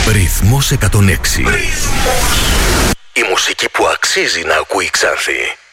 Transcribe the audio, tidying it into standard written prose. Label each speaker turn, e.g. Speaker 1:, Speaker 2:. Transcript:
Speaker 1: Ρυθμός 106. Η μουσική που αξίζει να ακούει η Ξάνθη.